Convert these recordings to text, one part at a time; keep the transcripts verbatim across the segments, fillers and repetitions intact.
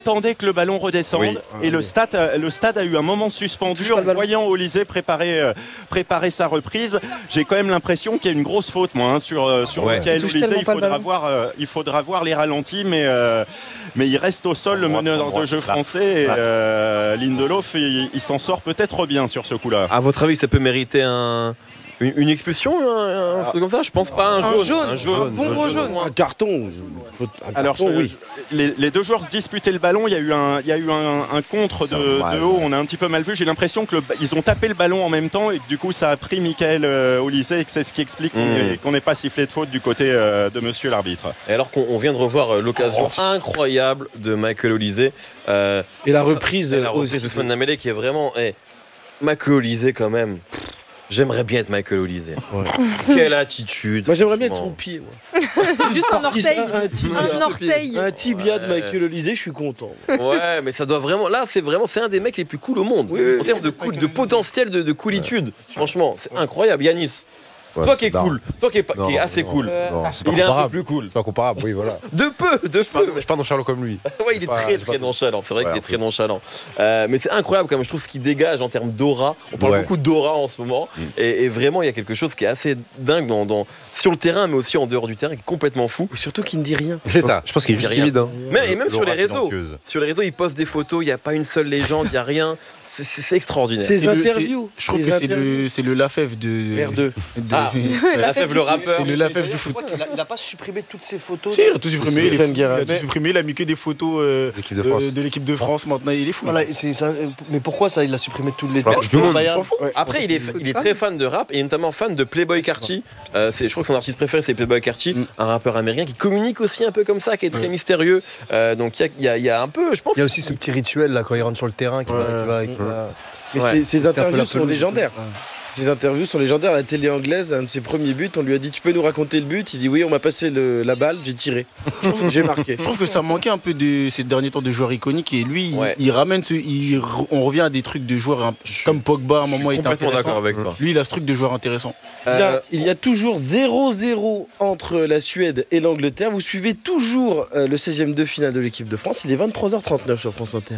attendait que le ballon redescende Oui. et le stade, a- le stade a eu un moment suspendu en voyant Olysée préparer, euh, préparer sa reprise. J'ai quand même l'impression qu'il y a une grosse faute moi, hein, sur, euh, sur Ouais. Mickaël Il touche Olysée. tellement Il pas le faudra, ballon. voir, euh, il faudra voir les ralentis, mais, euh, mais il reste au sol, le Droite, meneur droite, de jeu droite. français. Et, Ouais. euh, Lindelof, il, il s'en sort peut-être bien sur ce coup-là. À votre avis, ça peut mériter un, une, une expulsion, un, un truc comme ça? Je pense pas. Un Un jaune. jaune. Un jaune. Un bon gros jaune. Un carton. je- Un Alors, carton, je- oui. les, les deux joueurs se disputaient le ballon. Il y a eu un, il y a eu un, un contre C'est de, mal, de haut. ouais. On a un petit peu mal vu. J'ai l'impression que le- ils ont tapé le ballon en même temps et que du coup, ça a pris Mickaël euh, Olysée et que c'est ce qui explique qu'on Mmh. n'ait- qu'on n'ait pas sifflé de faute du côté euh, de Monsieur l'arbitre. Et alors qu'on on vient de revoir euh, l'occasion incroyable de Michael Olysée. Euh, Et la reprise, et la euh, reprise aussi. de Ousmane Dembélé qui est vraiment. eh, Michael Olysée, quand même. Pff, J'aimerais bien être Michael Olysée. Ouais. Quelle attitude. Moi, j'aimerais bien être franchement. son pied. moi. Juste un orteil. Un tibia. Un orteil. Un tibia de Ouais. Michael Olysée, je suis content. Ouais, mais ça doit vraiment. Là, c'est vraiment. C'est un des mecs les plus cool au monde. Oui, oui, en termes de, cool, de potentiel de, de coolitude. Franchement, c'est incroyable. Yanis, Ouais, toi qui es c'est- non. cool, toi qui est, pas- Non, qui est assez non, cool, non, c'est pas il est un peu comparable. plus cool. C'est pas comparable, oui, voilà. De peu, de Je suis pas- peu. je suis pas nonchalant comme lui. Ouais, il est Pas- très j'ai pas très tout. nonchalant, c'est vrai Ouais, qu'il est un très peu. nonchalant. Euh, mais c'est incroyable quand même, je trouve ce qu'il dégage en termes d'aura. On parle Ouais. beaucoup d'aura en ce moment. Mm. Et, et vraiment, il y a quelque chose qui est assez dingue dans, dans- sur le terrain, mais aussi en dehors du terrain, qui est complètement fou. Et surtout qu'il ne dit rien. C'est ça. Je pense qu'il est Il y a juste rien. timide. hein. Mais, et même sur les L'aura réseaux. silencieuse. Sur les réseaux, il poste des photos, il n'y a pas une seule légende, il n'y a rien. C'est- C'est c'est extraordinaire. Ses C'est le- interviews. Je trouve les que c'est interviews. le, c'est le Lafèvre de. R deux. de- Ah, la fève le rappeur. C'est le Lafèvre du Je foot. crois qu'il a, il a pas supprimé toutes ses photos. Si, il a tout supprimé. Il, est Stéphane fou. Guerra. Il a tout supprimé. Il a mis que des photos euh, L'équipe de de, France. de l'équipe de France maintenant. Il est fou. Voilà, c'est ça. Mais pourquoi ça, il a supprimé toutes les Bah, têtes je demande, Bayern. on s'en fout. Ouais. Après, il est, il est très fan de rap et notamment fan de Playboi Carti. Euh, c'est- je crois que son artiste préféré, c'est Playboi Carti, Mm. un rappeur américain qui communique aussi un peu comme ça, qui est très mystérieux. Euh, donc il y a, il y a- il y a un peu, je pense. Il y a aussi ce petit rituel là quand il rentre sur le terrain qui va, qui va- qui va- Mais Ouais. ses- ses C'était un peu interviews la sont pelouse. légendaires. Ses interviews sont légendaires. À la télé anglaise, un de ses premiers buts, on lui a dit tu peux nous raconter le but. Il dit oui, on m'a passé le- la balle, j'ai tiré. J'ai marqué. Je trouve que ça manquait un peu de ces derniers temps de joueurs iconiques et lui, il- Ouais. il, ramène ce, il re- on revient à des trucs de joueurs un- comme Pogba à un Je suis moment était complètement d'accord intéressant. avec toi. Lui, il a ce truc de joueur intéressant. Il y, a, Euh, il y a toujours zéro zéro entre la Suède et l'Angleterre. Vous suivez toujours euh, le seizième de finale de l'équipe de France. Il est vingt-trois heures trente-neuf sur France Inter.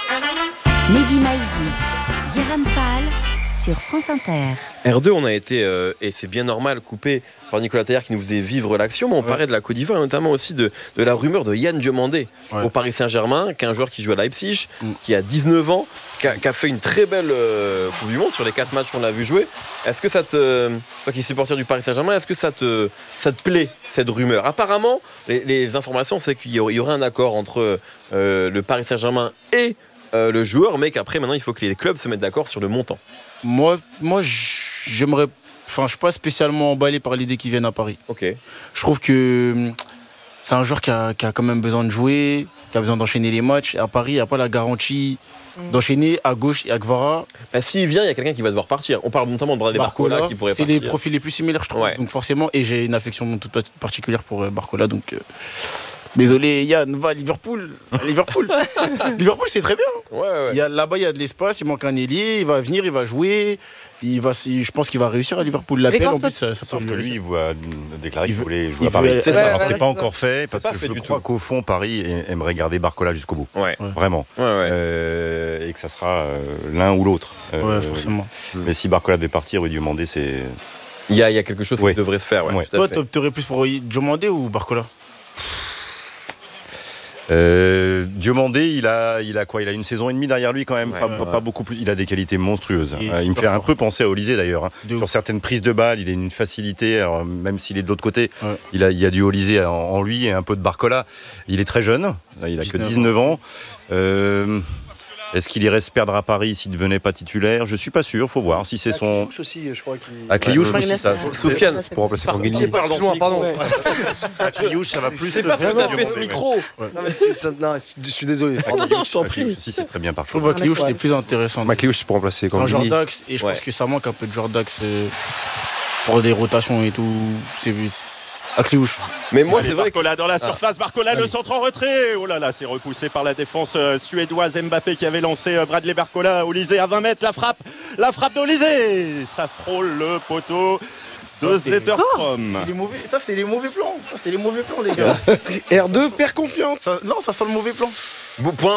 Mehdi Maizi, Guérin Fall sur France Inter. R deux, on a été, euh, et c'est bien normal, coupé par Nicolas Taillard qui nous faisait vivre l'action, mais on parlait de la Côte d'Ivoire, et notamment aussi de, de la rumeur de Yann Diomandé Ouais. au Paris Saint-Germain, qui est un joueur qui joue à Leipzig, Mm. qui a dix-neuf ans, qui a, qui a fait une très belle euh, Coupe du Monde sur les quatre matchs qu'on l'a vu jouer. Est-ce que ça te. Toi qui es supporter du Paris Saint-Germain, est-ce que ça te, ça te plaît, cette rumeur? Apparemment, les, les informations, c'est qu'il y aurait, il y aurait un accord entre euh, le Paris Saint-Germain et euh, le joueur, mais qu'après, maintenant, il faut que les clubs se mettent d'accord sur le montant. Moi, moi j'aimerais. Enfin, je suis pas spécialement emballé par l'idée qu'il vienne à Paris. Ok. Je trouve que hum, c'est un joueur qui a, qui a quand même besoin de jouer, qui a besoin d'enchaîner les matchs. Et à Paris, il n'y a pas la garantie d'enchaîner à gauche et à Kvara. Bah, s'il vient, il y a quelqu'un qui va devoir partir. On parle notamment de Bradley Barcola, qui pourrait c'est partir. les profils les plus similaires, je trouve. Ouais. Donc forcément, et j'ai une affection toute pat- particulière pour euh, Barcola. Donc euh, désolé, Yann, va à Liverpool. À Liverpool. Liverpool, c'est très bien. Ouais, ouais. Il y a- Là-bas, il y a de l'espace, il manque un ailier, il va venir, il va jouer. Il va, je pense qu'il va réussir à Liverpool. L'appel, Grégoire, en plus, toi, ça, ça peut Sauf que lui, réussir. il voit déclarer Il qu'il veut- voulait jouer il à Paris. veut- C'est ça. Ouais, Alors, ouais, c'est c'est pas ça. encore fait, parce pas que fait je du crois tout. qu'au fond, Paris aimerait garder Barcola jusqu'au bout. Ouais. Vraiment. Ouais, ouais. Euh, et que ça sera euh, l'un ou l'autre. Euh, Ouais, forcément. Mais si Barcola devait partir, oui, demander, c'est. Il y a, il y a quelque chose Ouais. qui devrait se faire. Ouais, Ouais. tout à Toi, fait. t'opterais plus pour Diomandé ou Barcola? Euh, Diomandé, il a, il a quoi? Il a une saison et demie derrière lui quand même, Ouais, pas, ouais, pas ouais. beaucoup plus. Il a des qualités monstrueuses. Il est Euh, il me super fait un fort. peu penser à Olysée d'ailleurs. hein. De Sur ouf. certaines prises de balles, il a une facilité. Alors, même s'il est de l'autre côté, Ouais. il a, il y a du Olysée en, en lui et un peu de Barcola. Il est très jeune. Il a que dix-neuf dix-neuf ans. Euh, Est-ce qu'il irait se perdre à Paris s'il ne devenait pas titulaire? Je suis pas sûr. Faut voir si c'est son. Touche aussi, je crois qu'il. À Cliouche Ouais, aussi, il a ça. ça. Sofiane, C'est pour remplacer Pardon, Franck Guigny. pardon, Excuse-moi, ce pardon. micro. À Cliouche, ça va plus. C'est pas tout à fait ce micro. Non, mais c'est- ça- non, je suis désolé. pardon. Non, je t'en prie. Si, c'est très bien Je parfois. trouve que Kliouche, c'est plus intéressant. Macléouche, c'est pour remplacer C'est un genre Gandini. d'axe et je Ouais. pense que ça manque un peu de genre d'axe euh, pour des rotations et tout. C'est à Kliouche. Mais moi, Allez, c'est vrai que. Barcola dans la surface, Barcola le centre en retrait. Oh là là, c'est repoussé par la défense euh, suédoise. Mbappé qui avait lancé euh, Bradley Barcola. Olysée à vingt mètres, la frappe, la frappe d'Olysée. Ça frôle le poteau. de Zetterstrom. Les mauvais, ça, c'est les mauvais plans. Ça, c'est les mauvais plans, les gars. R deux perd confiance. Ça- non, ça sent le mauvais plan. Bon, point